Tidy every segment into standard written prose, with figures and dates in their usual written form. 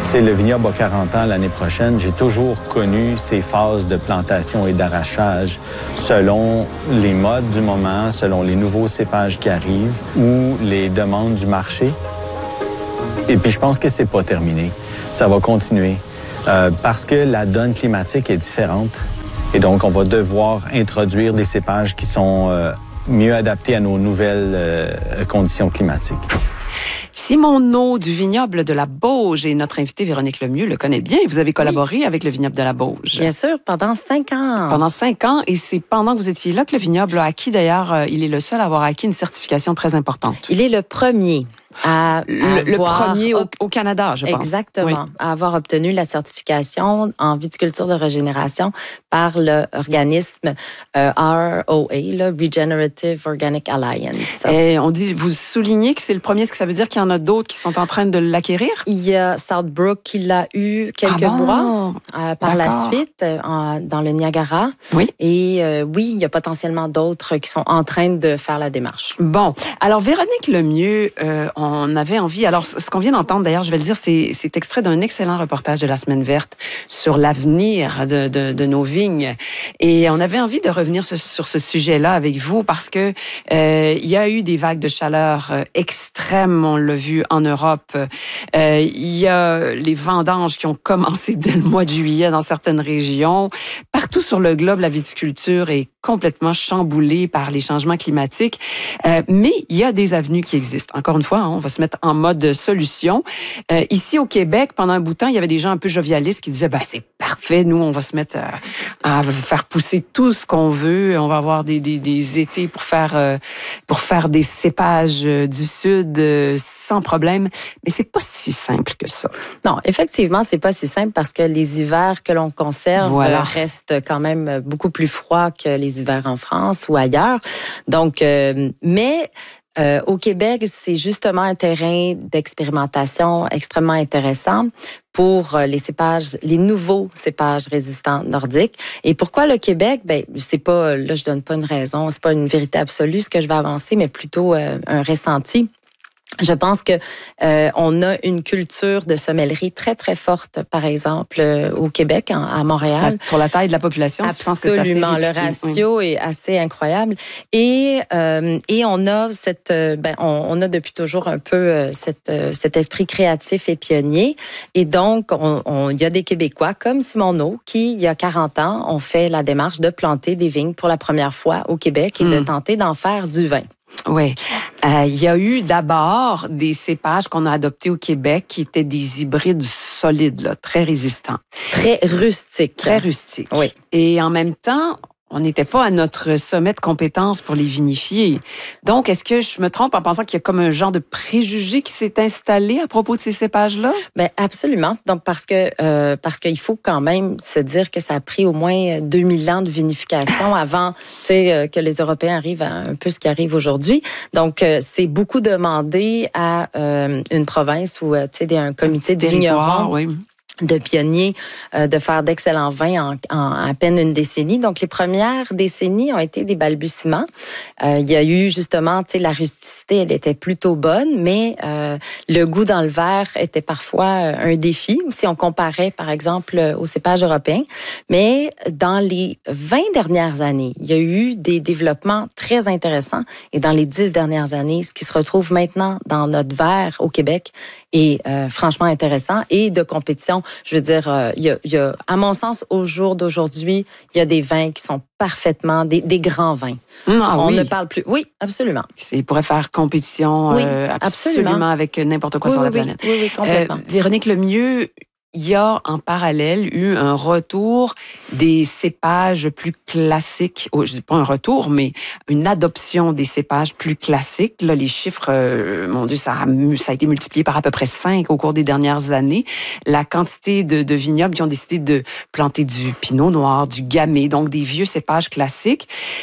sais, le vignoble a 40 ans l'année prochaine. J'ai toujours connu ces phases de plantation et d'arrachage selon les modes du moment, selon les nouveaux cépages qui arrivent ou les demandes du marché. Et puis, je pense que c'est pas terminé. Ça va continuer parce que la donne climatique est différente. Et donc, on va devoir introduire des cépages qui sont mieux adaptés à nos nouvelles conditions climatiques. Simon Naud du vignoble de la Bauge et notre invité Véronique Lemieux le connaît bien. Vous avez collaboré avec le vignoble de la Bauge. Bien sûr, pendant 5 ans. Pendant 5 ans, et c'est pendant que vous étiez là que le vignoble a acquis, d'ailleurs, il est le seul à avoir acquis une certification très importante. Il est le premier le premier au Canada, je pense. Exactement, oui. À avoir obtenu la certification en viticulture de régénération par l'organisme ROA, le Regenerative Organic Alliance. Et on dit, vous soulignez que c'est le premier, est-ce que ça veut dire qu'il y en a d'autres qui sont en train de l'acquérir? Il y a Southbrook qui l'a eu quelques mois par la suite dans le Niagara. Oui. Et oui, il y a potentiellement d'autres qui sont en train de faire la démarche. Bon, alors Véronique Lemieux, on avait envie, alors ce qu'on vient d'entendre d'ailleurs, je vais le dire, c'est extrait d'un excellent reportage de la Semaine verte sur l'avenir de nos vignes. Et on avait envie de revenir sur ce sujet-là avec vous parce que il y a eu des vagues de chaleur extrêmes, on l'a vu en Europe. Il y a les vendanges qui ont commencé dès le mois de juillet dans certaines régions. Partout sur le globe, la viticulture est complètement chamboulée par les changements climatiques. Mais il y a des avenues qui existent. Encore une fois, on va se mettre en mode solution. Ici au Québec, pendant un bout de temps, il y avait des gens un peu jovialistes qui disaient c'est parfait, nous on va se mettre à faire pousser tout ce qu'on veut, on va avoir des étés pour faire des cépages du sud sans problème. Mais c'est pas si simple que ça. Non, effectivement, c'est pas si simple parce que les hivers que l'on conserve restent quand même beaucoup plus froids que les hivers en France ou ailleurs. Donc, au Québec, c'est justement un terrain d'expérimentation extrêmement intéressant pour les nouveaux cépages résistants nordiques. Et pourquoi le Québec? C'est pas, là, je donne pas une raison, c'est pas une vérité absolue ce que je vais avancer, mais plutôt un ressenti. Je pense que on a une culture de sommellerie très très forte, par exemple au Québec, à Montréal. Pour la taille de la population, absolument, je pense que c'est assez le ratio est assez incroyable. Et on a on a depuis toujours un peu cet esprit créatif et pionnier. Et donc il y a des Québécois comme Simon Naud qui, il y a 40 ans, ont fait la démarche de planter des vignes pour la première fois au Québec et de tenter d'en faire du vin. Oui. Il y a eu d'abord des cépages qu'on a adoptés au Québec qui étaient des hybrides solides, là, très résistants. Très rustiques. Très rustiques. Oui. Et en même temps, on n'était pas à notre sommet de compétences pour les vinifier. Donc, est-ce que je me trompe en pensant qu'il y a comme un genre de préjugé qui s'est installé à propos de ces cépages-là? Bien, absolument. Donc, parce qu'il faut quand même se dire que ça a pris au moins 2000 ans de vinification avant, que les Européens arrivent à un peu ce qui arrive aujourd'hui. Donc, c'est beaucoup demandé à une province ou, un comité de vignerons. Oui. De pionniers, de faire d'excellents vins en à peine une décennie. Donc, les premières décennies ont été des balbutiements. Il y a eu justement, la rusticité, elle était plutôt bonne, mais le goût dans le verre était parfois un défi, si on comparait, par exemple, aux cépages européens. Mais dans les 20 dernières années, il y a eu des développements très intéressants. Et dans les 10 dernières années, ce qui se retrouve maintenant dans notre verre au Québec est franchement intéressant et de compétition. Je veux dire, il y a, à mon sens, au jour d'aujourd'hui, il y a des vins qui sont parfaitement des grands vins. On ne parle plus. Oui, absolument. Il pourrait faire compétition absolument avec n'importe quoi sur la planète. Oui, complètement. Véronique Lemieux, il y a en parallèle eu un retour des cépages plus classiques. Je dis pas un retour, mais une adoption des cépages plus classiques. Là, les chiffres, mon Dieu, ça a été multiplié par à peu près 5 au cours des dernières années. La quantité de vignobles qui ont décidé de planter du pinot noir, du gamay, donc des vieux cépages classiques.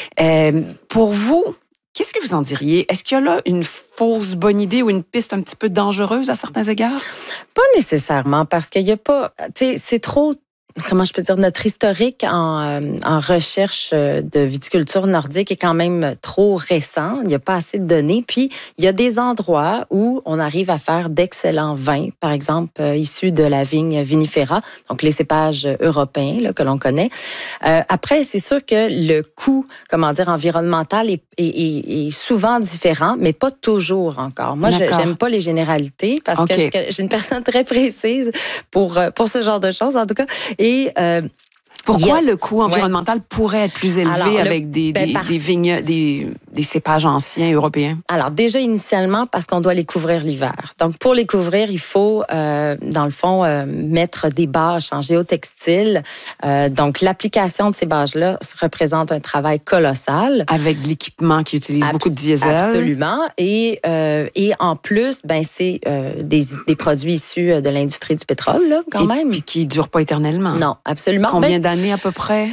Pour vous, qu'est-ce que vous en diriez? Est-ce qu'il y a là une fausse bonne idée ou une piste un petit peu dangereuse à certains égards? Pas nécessairement, parce qu'il n'y a pas... c'est trop comment je peux dire, notre historique en recherche de viticulture nordique est quand même trop récent. Il n'y a pas assez de données. Puis, il y a des endroits où on arrive à faire d'excellents vins, par exemple, issus de la vigne vinifera, donc les cépages européens là, que l'on connaît. Après, c'est sûr que le coût, environnemental est souvent différent, mais pas toujours encore. Moi, j'aime pas les généralités parce que j'ai une personne très précise pour ce genre de choses, en tout cas. Et pourquoi le coût environnemental pourrait être plus élevé avec des vignes, des cépages anciens européens? Alors, déjà, initialement, parce qu'on doit les couvrir l'hiver. Donc, pour les couvrir, il faut, dans le fond, mettre des bâches en géotextile. Donc, l'application de ces bâches-là représente un travail colossal. Avec de l'équipement qui utilise beaucoup de diesel. Absolument. Et en plus, c'est des produits issus de l'industrie du pétrole, là, quand même. Puis qui ne durent pas éternellement. Non, absolument. Combien d'années à peu près?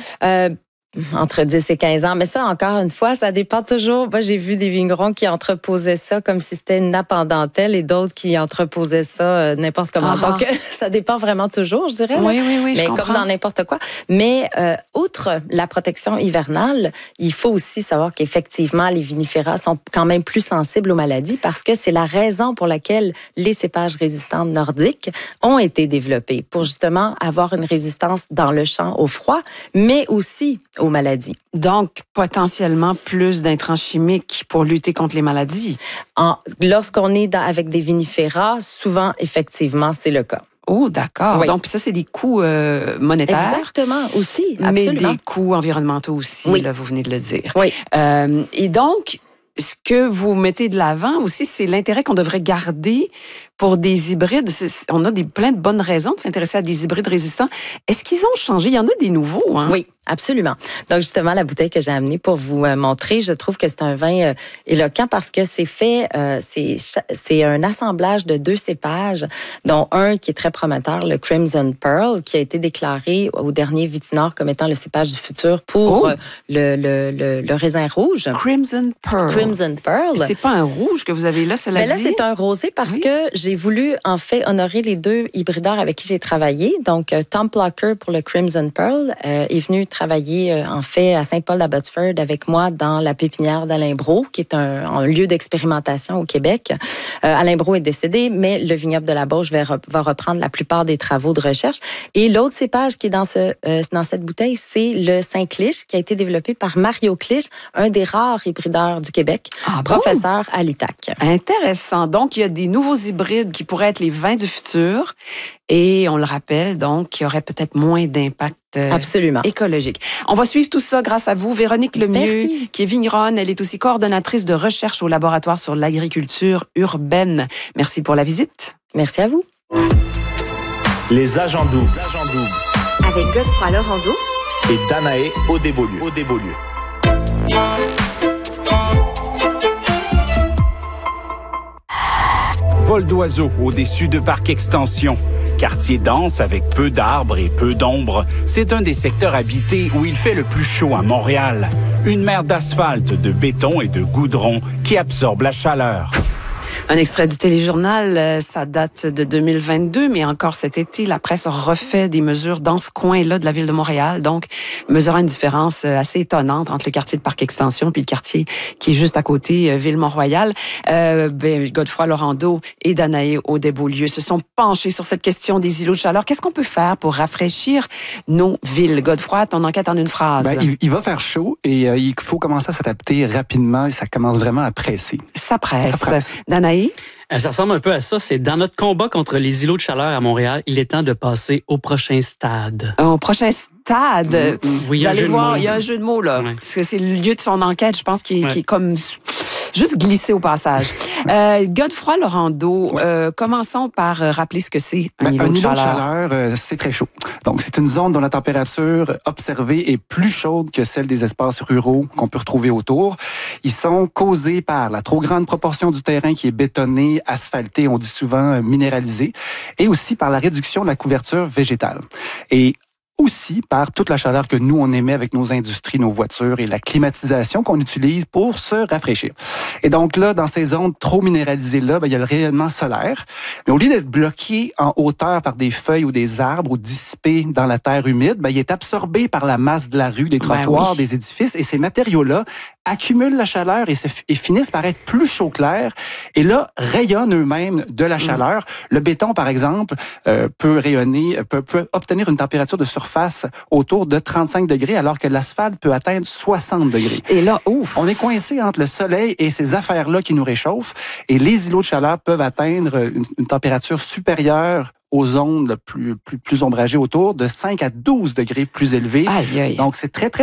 Entre 10 et 15 ans. Mais ça, encore une fois, ça dépend toujours. Moi, j'ai vu des vignerons qui entreposaient ça comme si c'était une nappe en dentelle et d'autres qui entreposaient ça n'importe comment. Donc, ça dépend vraiment toujours, je dirais. Oui, mais comme dans n'importe quoi. Mais outre la protection hivernale, il faut aussi savoir qu'effectivement, les vinifera sont quand même plus sensibles aux maladies parce que c'est la raison pour laquelle les cépages résistants nordiques ont été développés pour justement avoir une résistance dans le champ au froid, mais aussi aux maladies. Donc, potentiellement plus d'intrants chimiques pour lutter contre les maladies. Lorsqu'on est avec des vinifera, souvent, effectivement, c'est le cas. Oh, d'accord. Oui. Donc, ça, c'est des coûts monétaires. Exactement, aussi. Absolument. Mais des coûts environnementaux aussi, oui. Là, vous venez de le dire. Oui. Et donc, ce que vous mettez de l'avant aussi, c'est l'intérêt qu'on devrait garder pour des hybrides. On a plein de bonnes raisons de s'intéresser à des hybrides résistants. Est-ce qu'ils ont changé? Il y en a des nouveaux, hein? Oui, absolument. Donc, justement, la bouteille que j'ai amenée pour vous montrer, je trouve que c'est un vin éloquent parce que c'est fait, c'est un assemblage de 2 cépages, dont un qui est très prometteur, le Crimson Pearl, qui a été déclaré au dernier Vitinor comme étant le cépage du futur pour le raisin rouge. Crimson Pearl. Crimson Pearl. C'est pas un rouge que vous avez là, cela dit? Là, c'est un rosé parce que j'ai voulu, en fait, honorer les 2 hybrideurs avec qui j'ai travaillé. Donc, Tom Plucker pour le Crimson Pearl est venu travailler, en fait, à Saint-Paul-d'Abbotsford avec moi dans la pépinière d'Alain Brault, qui est un lieu d'expérimentation au Québec. Alain Brault est décédé, mais le vignoble de la Beauce va reprendre la plupart des travaux de recherche. Et l'autre cépage qui est dans cette bouteille, c'est le Saint-Clich, qui a été développé par Mario Clich, un des rares hybrideurs du Québec, professeur à l'ITAC. Intéressant. Donc, il y a des nouveaux hybrides qui pourraient être les vins du futur. Et on le rappelle, donc, il y aurait peut-être moins d'impact écologique. On va suivre tout ça grâce à vous. Véronique Lemieux, qui est vigneronne. Elle est aussi coordonnatrice de recherche au laboratoire sur l'agriculture urbaine. Merci pour la visite. Merci à vous. Les agents doubles. Avec Godefroy Lorando et Danae Audébolieu. Vol d'oiseaux au-dessus de parcs extension. Quartier dense avec peu d'arbres et peu d'ombre, c'est un des secteurs habités où il fait le plus chaud à Montréal. Une mer d'asphalte, de béton et de goudron qui absorbe la chaleur. Un extrait du téléjournal, ça date de 2022, mais encore cet été, la presse a refait des mesures dans ce coin-là de la ville de Montréal, donc mesurant une différence assez étonnante entre le quartier de Parc Extension puis le quartier qui est juste à côté, Ville-Mont-Royal. Godefroy Lorando et Danae Audébolieu se sont penchés sur cette question des îlots de chaleur. Qu'est-ce qu'on peut faire pour rafraîchir nos villes? Godefroy, ton enquête en une phrase. Il va faire chaud et il faut commencer à s'adapter rapidement et ça commence vraiment à presser. Ça presse. Danae? Ça ressemble un peu à ça. C'est dans notre combat contre les îlots de chaleur à Montréal, il est temps de passer au prochain stade. Au prochain stade? Oui, vous allez voir, il y a un jeu de mots, là. Ouais. Parce que c'est le lieu de son enquête, je pense, qui est comme juste glissé au passage. Godefroy Lorando, commençons par rappeler ce que c'est un îlot de chaleur. C'est très chaud. Donc, c'est une zone dont la température observée est plus chaude que celle des espaces ruraux qu'on peut retrouver autour. Ils sont causés par la trop grande proportion du terrain qui est bétonné, asphalté, on dit souvent minéralisé, et aussi par la réduction de la couverture végétale. Et aussi par toute la chaleur que nous, on émet avec nos industries, nos voitures et la climatisation qu'on utilise pour se rafraîchir. Et donc là, dans ces zones trop minéralisées-là, il y a le rayonnement solaire. Mais au lieu d'être bloqué en hauteur par des feuilles ou des arbres ou dissipé dans la terre humide, il est absorbé par la masse de la rue, des trottoirs, des édifices. Et ces matériaux-là accumulent la chaleur et finissent par être plus chaud clair. Et là, rayonnent eux-mêmes de la chaleur. Le béton, par exemple, peut obtenir une température de surface autour de 35 degrés, alors que l'asphalte peut atteindre 60 degrés. Et là, ouf! On est coincé entre le soleil et ces affaires-là qui nous réchauffent. Et les îlots de chaleur peuvent atteindre une température supérieure aux zones plus ombragées autour, de 5 à 12 degrés plus élevées. Aïe, aïe. Donc, c'est très, très